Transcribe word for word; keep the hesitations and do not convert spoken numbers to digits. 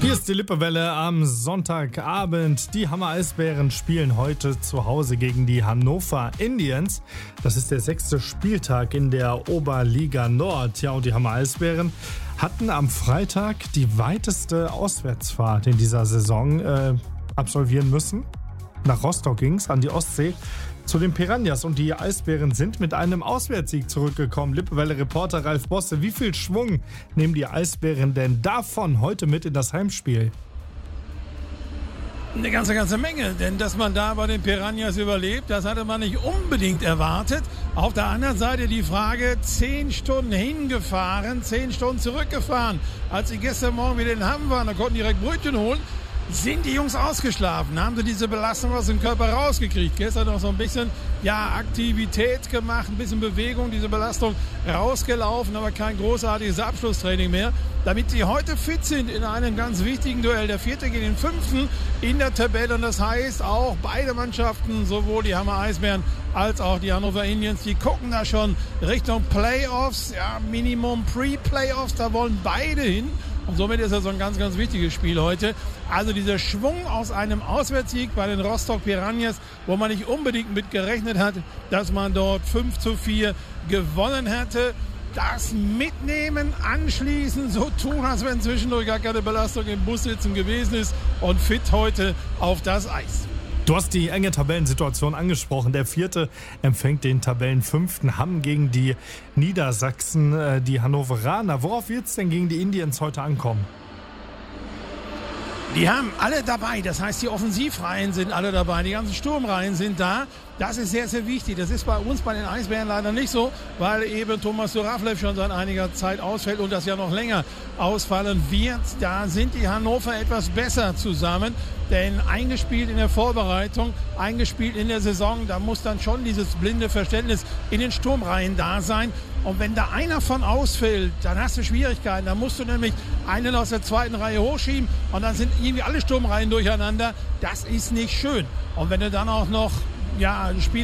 Hier ist die Lippewelle am Sonntagabend. Die Hammer Eisbären spielen heute zu Hause gegen die Hannover Indians. Das ist der sechste Spieltag in der Oberliga Nord. Ja, und die Hammer Eisbären hatten am Freitag die weiteste Auswärtsfahrt in dieser Saison äh, absolvieren müssen. Nach Rostock ging es an die Ostsee zu den Piranhas, und die Eisbären sind mit einem Auswärtssieg zurückgekommen. Lippewelle-Reporter Ralf Bosse, wie viel Schwung nehmen die Eisbären denn davon heute mit in das Heimspiel? Eine ganze, ganze Menge, denn dass man da bei den Piranhas überlebt, das hatte man nicht unbedingt erwartet. Auf der anderen Seite die Frage, zehn Stunden hingefahren, zehn Stunden zurückgefahren. Als sie gestern Morgen wieder in Hamm waren, da konnten direkt Brötchen holen. Sind die Jungs ausgeschlafen? Haben sie diese Belastung aus dem Körper rausgekriegt? Gestern noch so ein bisschen ja, Aktivität gemacht, ein bisschen Bewegung, diese Belastung rausgelaufen, aber kein großartiges Abschlusstraining mehr. Damit sie heute fit sind in einem ganz wichtigen Duell. Der vierte gegen den fünften in der Tabelle. Und das heißt auch beide Mannschaften, sowohl die Hammer Eisbären als auch die Hannover Indians, die gucken da schon Richtung Playoffs, ja, Minimum Pre-Playoffs, da wollen beide hin. Und somit ist das so ein ganz, ganz wichtiges Spiel heute. Also dieser Schwung aus einem Auswärtssieg bei den Rostock Piranhas, wo man nicht unbedingt mit gerechnet hat, dass man dort fünf zu vier gewonnen hätte. Das mitnehmen, anschließen, so tun, als wenn zwischendurch gar keine Belastung im Bus sitzen gewesen ist, und fit heute auf das Eis. Du hast die enge Tabellensituation angesprochen. Der Vierte empfängt den Tabellenfünften. Hamm gegen die Niedersachsen, die Hannoveraner. Worauf wird es denn gegen die Indians heute ankommen? Die haben alle dabei, das heißt, die Offensivreihen sind alle dabei, die ganzen Sturmreihen sind da. Das ist sehr, sehr wichtig. Das ist bei uns, bei den Eisbären leider nicht so, weil eben Thomas Suraflev schon seit einiger Zeit ausfällt und das ja noch länger ausfallen wird. Da sind die Hannover etwas besser zusammen, denn eingespielt in der Vorbereitung, eingespielt in der Saison, da muss dann schon dieses blinde Verständnis in den Sturmreihen da sein. Und wenn da einer von ausfällt, dann hast du Schwierigkeiten. Dann musst du nämlich einen aus der zweiten Reihe hochschieben und dann sind irgendwie alle Sturmreihen durcheinander. Das ist nicht schön. Und wenn du dann auch noch ja, Spiel